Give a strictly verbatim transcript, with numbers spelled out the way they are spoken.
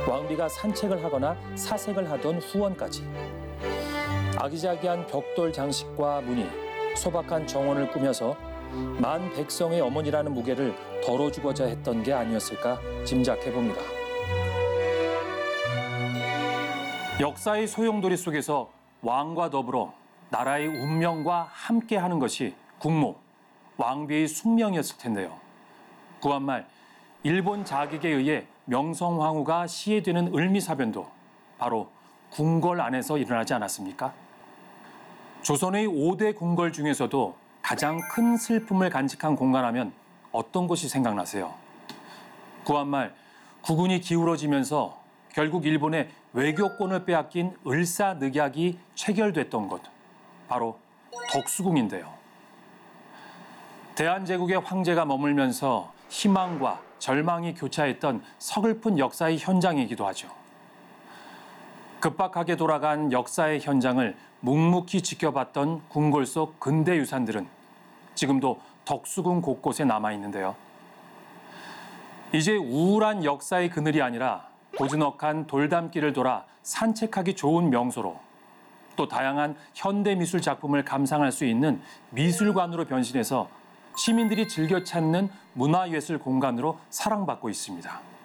왕비가 산책을 하거나 사색을 하던 후원까지 아기자기한 벽돌 장식과 무늬, 소박한 정원을 꾸며서 만 백성의 어머니라는 무게를 덜어주고자 했던 게 아니었을까 짐작해봅니다. 역사의 소용돌이 속에서 왕과 더불어 나라의 운명과 함께하는 것이 국모, 왕비의 숙명이었을 텐데요. 구한말 일본 자객에 의해 명성황후가 시해되는 을미사변도 바로 궁궐 안에서 일어나지 않았습니까? 조선의 오 대 궁궐 중에서도 가장 큰 슬픔을 간직한 공간하면 어떤 곳이 생각나세요? 구한말 국운이 기울어지면서 결국 일본의 외교권을 빼앗긴 을사늑약이 체결됐던 곳, 바로 덕수궁인데요. 대한제국의 황제가 머물면서 희망과 절망이 교차했던 서글픈 역사의 현장이기도 하죠. 급박하게 돌아간 역사의 현장을 묵묵히 지켜봤던 궁궐 속 근대 유산들은 지금도 덕수궁 곳곳에 남아있는데요. 이제 우울한 역사의 그늘이 아니라 고즈넉한 돌담길을 돌아 산책하기 좋은 명소로, 또 다양한 현대미술 작품을 감상할 수 있는 미술관으로 변신해서 시민들이 즐겨 찾는 문화예술 공간으로 사랑받고 있습니다.